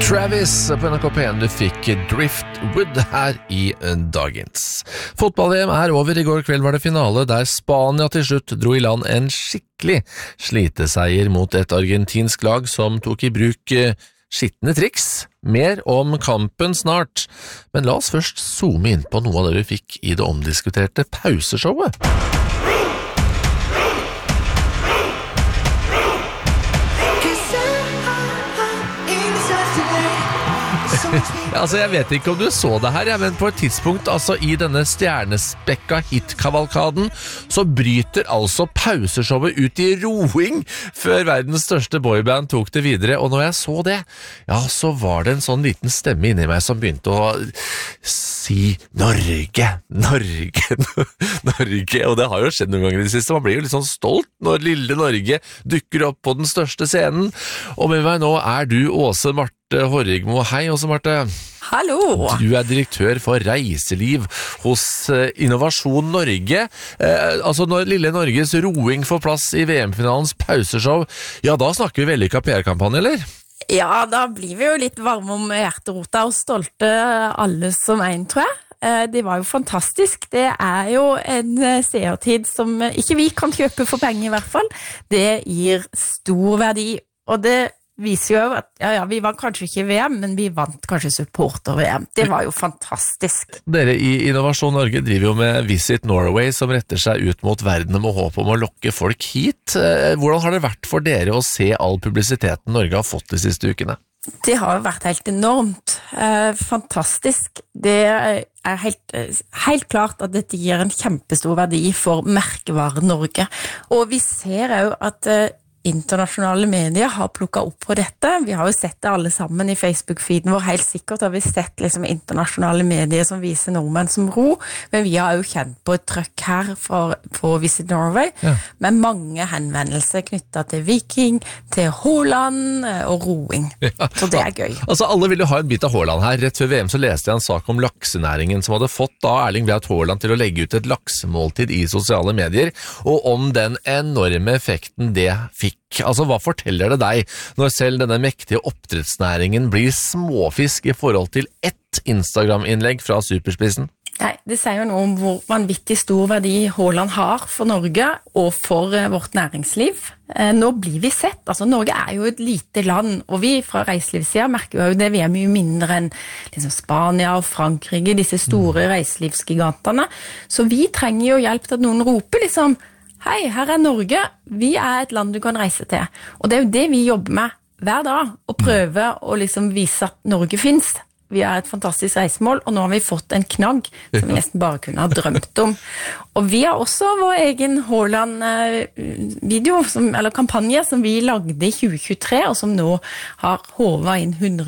Travis på NRK P1, du fikk Driftwood her i dagens. Fotball-VM over. I går kveld var det finale der Spania til slutt dro i land en skikkelig sliteseier mot et argentinsk lag som tok i bruk skittende triks. Mer om kampen snart, men la oss først zoome inn på noe av det vi fikk i det omdiskuterte pauseshowet. Altså, jeg vet ikke om du så det her, men på et tidspunkt i denne stjernespekka hitkavalkaden så bryter altså pauseshowet ut i roing før verdens største boyband tok det videre, og når jeg så det, så var det en sånn liten stemme inni meg som begynte å si Norge, Norge, Norge, og det har jo skjedd noen ganger i det siste. Man blir jo litt sånn stolt når lille Norge dukker opp på den største scenen, og med meg nå du Åse Marte Horrigmo. Hei, Åse Marte. Hallo! Du direktør for reiseliv hos Innovasjon Norge. Altså når lille Norges roing får plass i VM-finalens pauseshow, da snakker vi vellykket PR-kampanje, eller? Ja, da blir vi jo litt varme om hjerterota og stolte alle som en, tror jeg. Det var jo fantastisk. Det jo en seertid som ikke vi kan kjøpe for penger i hvert fall. Det gir stor verdi, og det viser jo at vi var kanskje ikke i VM, men vi vant kanskje supporter-VM. Det var jo fantastisk. Dere i Innovasjon Norge driver jo med Visit Norway, som retter seg ut mot verden med håp om å lokke folk hit. Hvordan har det vært for dere å se all publisiteten Norge har fått de siste ukene? Det har jo vært helt enormt. Fantastisk. Det helt klart at dette gir en kjempestor verdi for merkevaren Norge. Og vi ser jo at internasjonale medier har plukket opp på dette. Vi har jo sett det alle sammen i Facebook-feeden vår. Helt sikkert har vi sett internasjonale medier som viser nordmenn som ro, men vi har jo kjent på et trøkk her på Visit Norway, med mange henvendelser knyttet til Viking, til Haaland og roing. Så det gøy. Altså, alle ville ha en bit av Haaland her. Rett før VM så leste jeg en sak om laksenæringen som hadde fått Erling Braut Haaland til å legge ut et laksemåltid i sosiale medier, og om den enorme effekten det fikk. Altså, hva forteller det deg når selv denne mektige oppdrettsnæringen blir småfisk i forhold til ett Instagram-innlegg fra superspissen? Nei, det sier jo noe om hvor vanvittig stor verdi Haaland har for Norge og for vårt næringsliv. Nå blir vi sett. Altså, Norge jo et lite land, og vi fra reiselivssiden merker jo det. Vi mye mindre enn Spania og Frankrike, disse store reiselivsgigantene. Så vi trenger jo hjelp til at noen roper hei, her Norge, vi et land du kan reise til. Og det jo det vi jobber med hver dag, å prøve å vise at Norge finnes. Vi et fantastisk reisemål, og nå har vi fått en knagg som vi nesten bare kunne ha drømt om. Og vi har også vår egen Haaland-video, eller kampanje, som vi lagde i 2023, og som nå har håvet inn 100